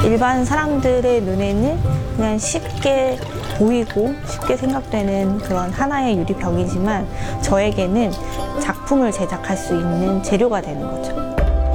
일반 사람들의 눈에는 그냥 쉽게 보이고 쉽게 생각되는 그런 하나의 유리벽이지만 저에게는 작품을 제작할 수 있는 재료가 되는 거죠.